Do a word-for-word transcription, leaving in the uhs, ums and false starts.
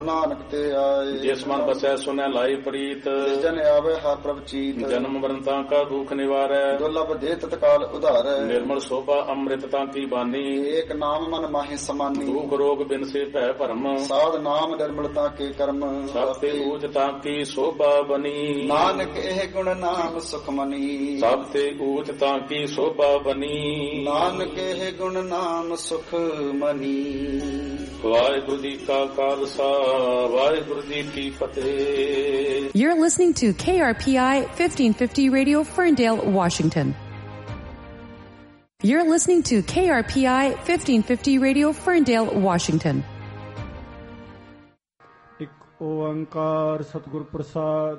ਨਾਨਕ ਤੇ ਆਏ। ਜਿਸ ਮਨ ਬਸੈ ਸੁਨੈ ਲਾਈ ਪ੍ਰੀਤ, ਜਨ ਆਵੇ ਹਰ ਪ੍ਰਭ ਚੀਤ। ਜਨਮ ਮਰਨ ਤਾਂ ਕਾ ਦੁਖ ਨਿਵਾਰੈ, ਦੁਰਲਭ ਦੇ ਤਤਕਾਲ ਉਧਾਰੈ। ਨਿਰਮਲ ਸੋਭਾ ਅੰਮ੍ਰਿਤ ਤਾਂ ਕੀ ਬਾਨੀ, ਏਕ ਨਾਮ ਮਨ ਮਾਹਿ ਸਮਾਨੀ। ਦੁਖ ਰੋਗ ਬਿਨਸੇ ਭੈ ਭਰਮ, ਸਾਧ ਨਾਮ ਨਿਰਮਲਤਾ ਕੇ ਕਰਮ। ਸਭ ਤੇ ਊਜ ਤਾਂ ਕੀ ਸੋਭਾ ਬਨੀ, ਨਾਨਕ ਇਹ ਗੁਣ ਨਾਮ ਸੁਖ ਮਨੀ। ਸਭ ਤੇ ਊਜ ਤਾਂ ਕੀ ਸੋਭਾ ਬਨੀ, ਨਾਨਕ ਇਹ ਗੁਣ ਨਾਮ ਸੁਖ ਮਨੀ। ਵਾਹਿਗੁਰੂ ਜੀ ਕਾ ਖਾਲਸਾ, ਵਾਹਿਗੁਰੂ ਜੀ ਕੀ ਫਤਿਹ। You're listening to K R P I fifteen fifty Radio, Ferndale, Washington. You're listening to K R P I fifteen fifty Radio, Ferndale, Washington. ਇੱਕ ਓੰਕਾਰ ਸਤਿਗੁਰ ਪ੍ਰਸਾਦ।